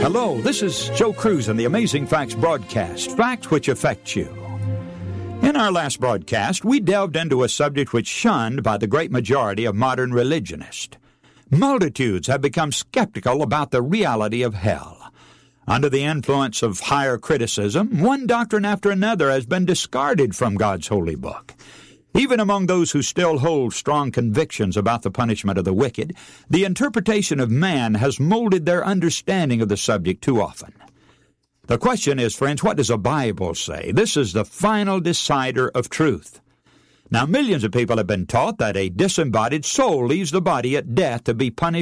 Hello, this is Joe Cruz in the Amazing Facts broadcast, facts which affect you. In our last broadcast, we delved into a subject which is shunned by the great majority of modern religionists. Multitudes have become skeptical about the reality of hell. Under the influence of higher criticism, one doctrine after another has been discarded from God's holy book. Even among those who still hold strong convictions about the punishment of the wicked, the interpretation of man has molded their understanding of the subject too often. The question is, friends, what does the Bible say? This is the final decider of truth. Now, millions of people have been taught that a disembodied soul leaves the body at death to be punished